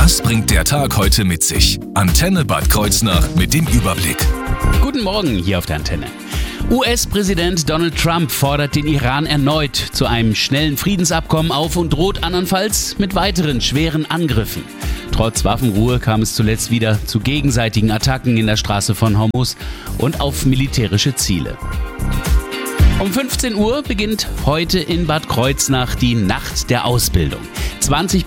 Was bringt der Tag heute mit sich? Antenne Bad Kreuznach mit dem Überblick. Guten Morgen hier auf der Antenne. US-Präsident Donald Trump fordert den Iran erneut zu einem schnellen Friedensabkommen auf und droht andernfalls mit weiteren schweren Angriffen. Trotz Waffenruhe kam es zuletzt wieder zu gegenseitigen Attacken in der Straße von Hormuz und auf militärische Ziele. Um 15 Uhr beginnt heute in Bad Kreuznach die Nacht der Ausbildung. 20